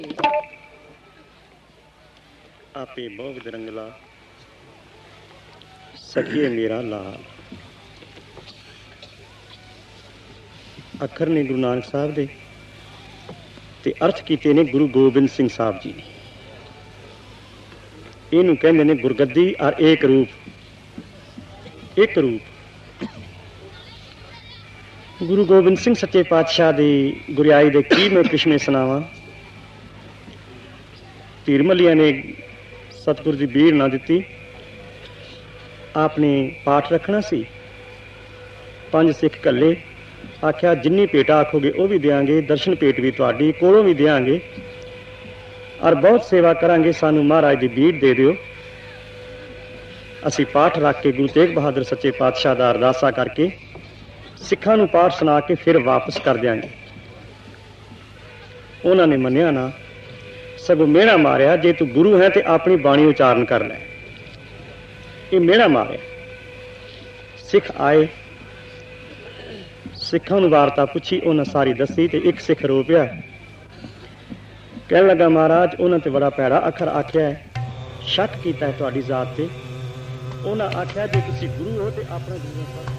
आपे भोग रंगला सखिए मेरा ला। अखर ने गुरु नानक साहब दे ते अर्थ कीते ने गुरु गोबिंद सिंह साहब जी ने। इनू कहंदे ने गुरगद्दी और एक रूप। एक रूप गुरु गोबिंद सिंह सच्चे पातशाह दी गुरियाई दे की मैं किशमें सुनावा। तीरमलिया ने सतगुरु की बीड़ ना दी। आपने पाठ रखना सी। 5 सिख कले आख्या जिन्नी भेट आखोगे वह भी देंगे, दर्शन भेट भी तुहाडी कोलों भी देंगे और बहुत सेवा करांगे। सानू महाराज की बीड़ दे दिओ। असी पाठ रख के गुरु तेग बहादुर सच्चे पातशाह दा अरदासा करके सिखां नू पाठ सुना के फिर वापस कर देंगे। उन्होंने मन्निया ना, सगों मेहना मारिया जे तू गुरु है तो अपनी बाणी उचारण कर लै। ये मेहना मारिया। सिख आए, सिखां नू वारता पुछी, उन्हें सारी दसी तो एक सिख रो पिया। कहने लगा महाराज उन्होंने तो बड़ा भैड़ा अखर आख्या है, शक किया है तुहाडी जात ते। उन्हें आख्या जे तुसीं गुरु हो तो अपना गुरु